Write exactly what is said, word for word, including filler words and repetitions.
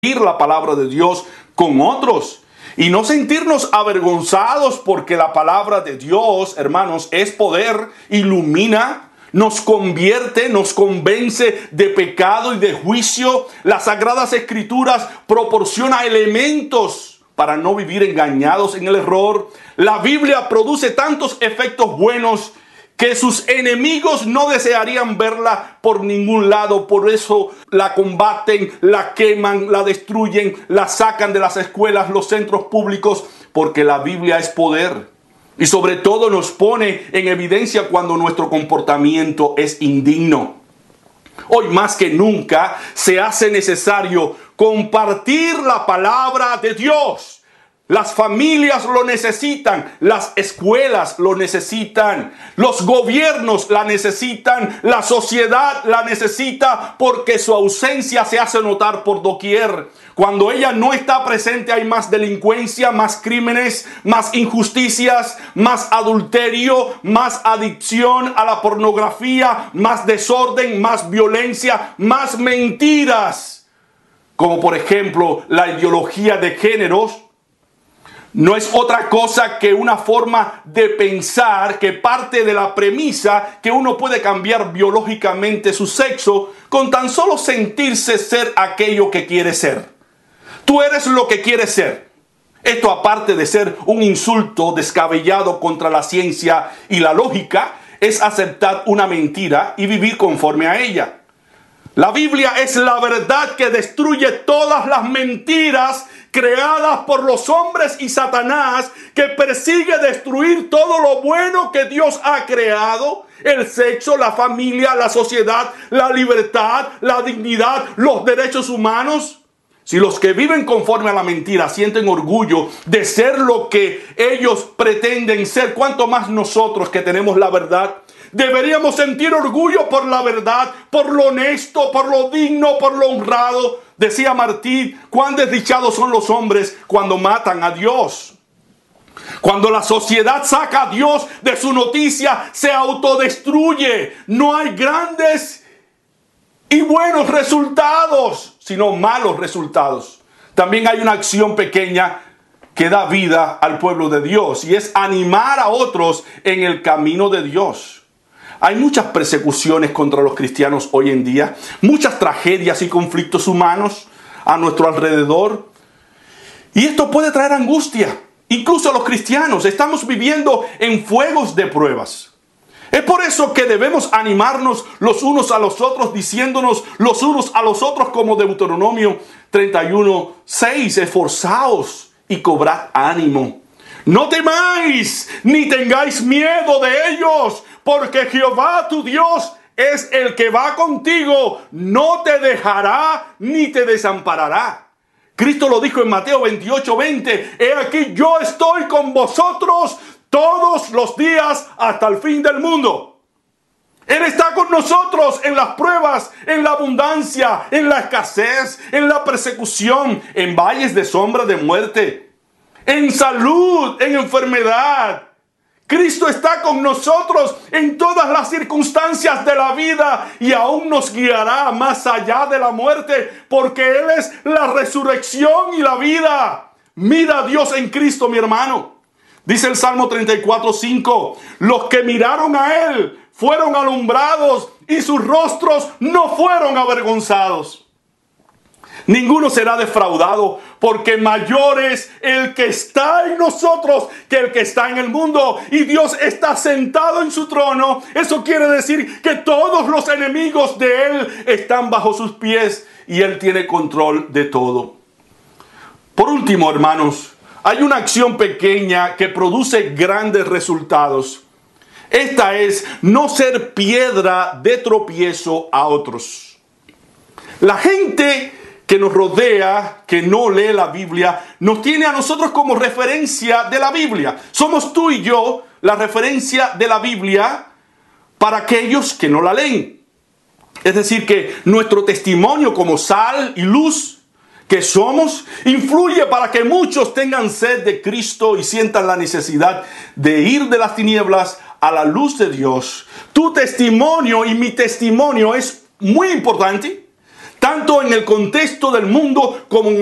la palabra de Dios con otros y no sentirnos avergonzados, porque la palabra de Dios, hermanos, es poder, ilumina, nos convierte, nos convence de pecado y de juicio. Las Sagradas Escrituras proporcionan elementos para no vivir engañados en el error. La Biblia produce tantos efectos buenos que sus enemigos no desearían verla por ningún lado. Por eso la combaten, la queman, la destruyen, la sacan de las escuelas, los centros públicos, porque la Biblia es poder. Y sobre todo nos pone en evidencia cuando nuestro comportamiento es indigno. Hoy más que nunca se hace necesario compartir la palabra de Dios. Las familias lo necesitan, las escuelas lo necesitan, los gobiernos la necesitan, la sociedad la necesita, porque su ausencia se hace notar por doquier. Cuando ella no está presente hay más delincuencia, más crímenes, más injusticias, más adulterio, más adicción a la pornografía, más desorden, más violencia, más mentiras. Como por ejemplo la ideología de géneros. No es otra cosa que una forma de pensar que parte de la premisa que uno puede cambiar biológicamente su sexo con tan solo sentirse ser aquello que quiere ser. Tú eres lo que quieres ser. Esto, aparte de ser un insulto descabellado contra la ciencia y la lógica, es aceptar una mentira y vivir conforme a ella. La Biblia es la verdad que destruye todas las mentiras creadas por los hombres y Satanás, que persigue destruir todo lo bueno que Dios ha creado: el sexo, la familia, la sociedad, la libertad, la dignidad, los derechos humanos. Si los que viven conforme a la mentira sienten orgullo de ser lo que ellos pretenden ser, ¿cuánto más nosotros que tenemos la verdad? Deberíamos sentir orgullo por la verdad, por lo honesto, por lo digno, por lo honrado. Decía Martín: cuán desdichados son los hombres cuando matan a Dios. Cuando la sociedad saca a Dios de su noticia, se autodestruye. No hay grandes y buenos resultados, sino malos resultados. También hay una acción pequeña que da vida al pueblo de Dios, y es animar a otros en el camino de Dios. Hay muchas persecuciones contra los cristianos hoy en día, muchas tragedias y conflictos humanos a nuestro alrededor. Y esto puede traer angustia, incluso a los cristianos. Estamos viviendo en fuegos de pruebas. Es por eso que debemos animarnos los unos a los otros, diciéndonos los unos a los otros, como Deuteronomio treinta y uno, seis, esforzaos y cobrad ánimo. No temáis, ni tengáis miedo de ellos, porque Jehová tu Dios es el que va contigo, no te dejará ni te desamparará. Cristo lo dijo en Mateo veintiocho, veinte, he aquí yo estoy con vosotros todos los días hasta el fin del mundo. Él está con nosotros en las pruebas, en la abundancia, en la escasez, en la persecución, en valles de sombra de muerte, en salud, en enfermedad. Cristo está con nosotros en todas las circunstancias de la vida y aún nos guiará más allá de la muerte, porque Él es la resurrección y la vida. Mira a Dios en Cristo, mi hermano. Dice el Salmo treinta y cuatro, cinco, los que miraron a Él fueron alumbrados y sus rostros no fueron avergonzados. Ninguno será defraudado, porque mayor es el que está en nosotros que el que está en el mundo. Y Dios está sentado en su trono. Eso quiere decir que todos los enemigos de Él están bajo sus pies y Él tiene control de todo. Por último, hermanos, hay una acción pequeña que produce grandes resultados. Esta es no ser piedra de tropiezo a otros. La gente que nos rodea, que no lee la Biblia, nos tiene a nosotros como referencia de la Biblia. Somos tú y yo la referencia de la Biblia para aquellos que no la leen. Es decir, que nuestro testimonio como sal y luz que somos influye para que muchos tengan sed de Cristo y sientan la necesidad de ir de las tinieblas a la luz de Dios. Tu testimonio y mi testimonio es muy importante. tanto en el contexto del mundo como en